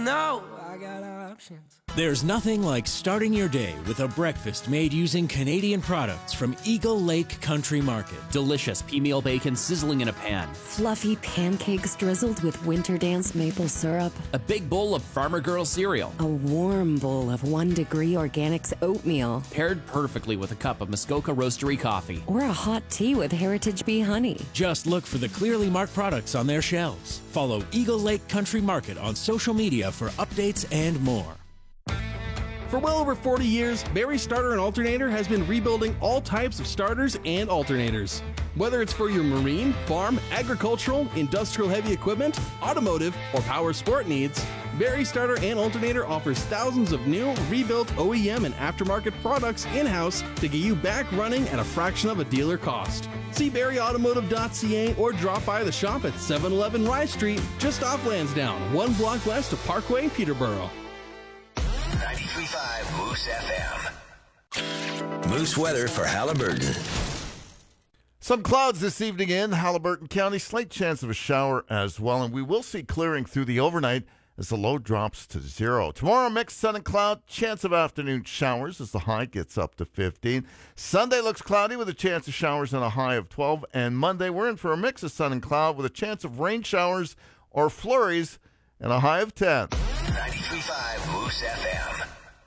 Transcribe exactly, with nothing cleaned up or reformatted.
know I got options. There's nothing like starting your day with a breakfast made using Canadian products from Eagle Lake Country Market. Delicious pea-meal bacon sizzling in a pan. Fluffy pancakes drizzled with Winter Dance maple syrup. A big bowl of Farmer Girl cereal. A warm bowl of One Degree Organics oatmeal. Paired perfectly with a cup of Muskoka Roastery coffee. Or a hot tea with Heritage Bee honey. Just look for the clearly marked products on their shelves. Follow Eagle Lake Country Market on social media for updates and more. For well over forty years, Barry Starter and Alternator has been rebuilding all types of starters and alternators. Whether it's for your marine, farm, agricultural, industrial heavy equipment, automotive, or power sport needs, Barry Starter and Alternator offers thousands of new, rebuilt O E M and aftermarket products in-house to get you back running at a fraction of a dealer cost. See barry automotive dot c a or drop by the shop at seven eleven Rye Street, just off Lansdowne, one block west of Parkway, Peterborough. ninety-three point five Moose F M. Moose weather for Halliburton. Some clouds this evening in Halliburton County. Slight chance of a shower as well, and we will see clearing through the overnight as the low drops to zero. Tomorrow, mixed sun and cloud, chance of afternoon showers as the high gets up to fifteen. Sunday looks cloudy with a chance of showers and a high of twelve. And Monday, we're in for a mix of sun and cloud with a chance of rain showers or flurries and a high of ten. ninety-three point five Moose F M.